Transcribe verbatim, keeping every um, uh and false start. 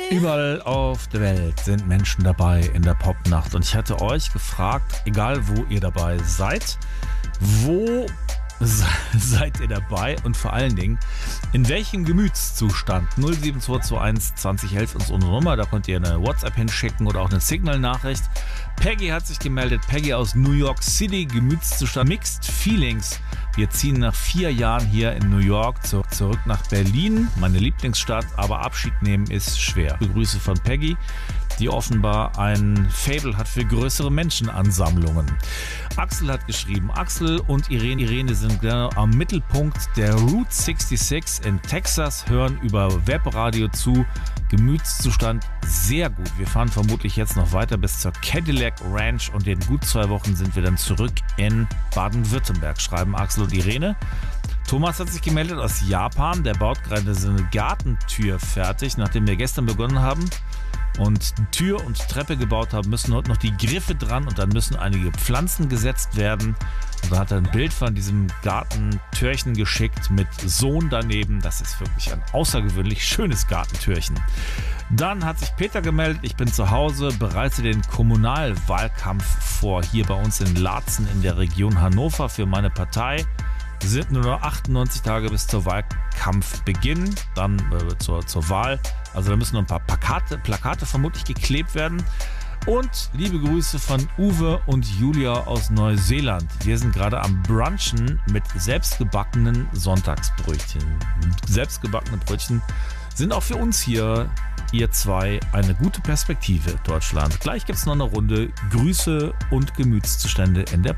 Überall auf der Welt sind Menschen dabei in der Popnacht. Und ich hatte euch gefragt, egal wo ihr dabei seid, wo seid ihr dabei und vor allen Dingen, in welchem Gemütszustand? null sieben zwei zwei eins zwanzig elf ist unsere Nummer, da könnt ihr eine WhatsApp hinschicken oder auch eine Signal-Nachricht. Peggy hat sich gemeldet, Peggy aus New York City, Gemütszustand Mixed Feelings. Wir ziehen nach vier Jahren hier in New York zurück, zurück nach Berlin, meine Lieblingsstadt, aber Abschied nehmen ist schwer. Grüße von Peggy, die offenbar ein Faible hat für größere Menschenansammlungen. Axel hat geschrieben, Axel und Irene, Irene sind am Mittelpunkt der Route sechsundsechzig in Texas, hören über Webradio zu. Gemütszustand sehr gut. Wir fahren vermutlich jetzt noch weiter bis zur Cadillac Ranch und in gut zwei Wochen sind wir dann zurück in Baden-Württemberg, schreiben Axel und Irene. Thomas hat sich gemeldet aus Japan, der baut gerade so eine Gartentür fertig, nachdem wir gestern begonnen haben und Tür und Treppe gebaut haben, müssen heute noch die Griffe dran und dann müssen einige Pflanzen gesetzt werden. Und da hat er ein Bild von diesem Gartentürchen geschickt mit Sohn daneben. Das ist wirklich ein außergewöhnlich schönes Gartentürchen. Dann hat sich Peter gemeldet, ich bin zu Hause, bereite den Kommunalwahlkampf vor, hier bei uns in Laatzen in der Region Hannover für meine Partei. Es sind nur noch achtundneunzig Tage bis zur Wahlkampfbeginn, dann äh, zur, zur Wahl. Also da müssen noch ein paar Plakate, Plakate vermutlich geklebt werden. Und liebe Grüße von Uwe und Julia aus Neuseeland. Wir sind gerade am Brunchen mit selbstgebackenen Sonntagsbrötchen. Selbstgebackene Brötchen sind auch für uns hier, ihr zwei, eine gute Perspektive, Deutschland. Gleich gibt es noch eine Runde Grüße und Gemütszustände in der